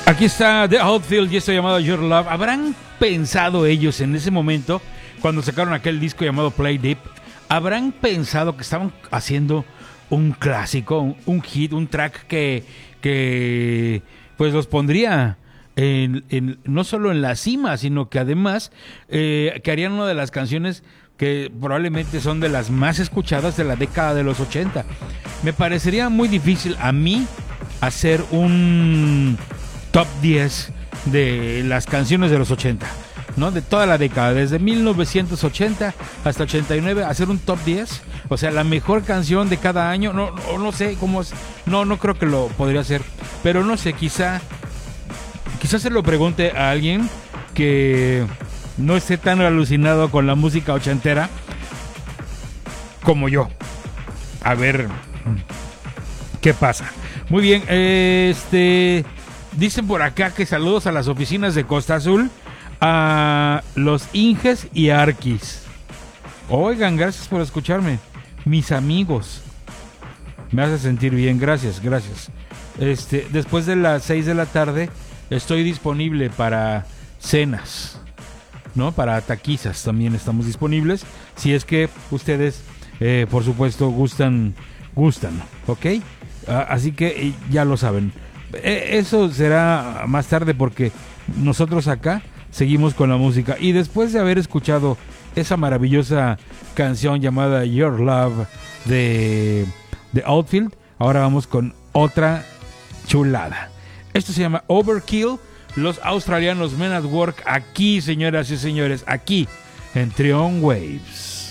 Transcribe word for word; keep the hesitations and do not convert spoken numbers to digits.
Aquí está The Outfield y esto llamado Your Love. ¿Habrán pensado ellos en ese momento, cuando sacaron aquel disco llamado Play Deep, habrán pensado que estaban haciendo un clásico, un, un hit, un track que, que pues los pondría en, en, no solo en la cima, sino que además eh, que harían una de las canciones que probablemente son de las más escuchadas de la década de los ochenta? Me parecería muy difícil a mí hacer un top diez de las canciones de los ochenta, ¿no? De toda la década, desde mil novecientos ochenta hasta ochenta y nueve, hacer un top diez, o sea, la mejor canción de cada año, no, no, no sé cómo es, no, no creo que lo podría hacer, pero no sé, quizá, quizá se lo pregunte a alguien que no esté tan alucinado con la música ochentera como yo. A ver qué pasa. Muy bien, este... dicen por acá que saludos a las oficinas de Costa Azul, a los Inges y Arquis. Oigan, gracias por escucharme, mis amigos. Me hace sentir bien, gracias, gracias. Este, después de las seis de la tarde estoy disponible para cenas, ¿no? Para taquizas también estamos disponibles, si es que ustedes, eh, por supuesto, gustan, gustan, ¿ok? Ah, así que eh, ya lo saben. Eso será más tarde porque nosotros acá seguimos con la música. Y después de haber escuchado esa maravillosa canción llamada Your Love de The Outfield, ahora vamos con otra chulada. Esto se llama Overkill, los australianos Men at Work, aquí, señoras y señores, aquí en Trion Waves.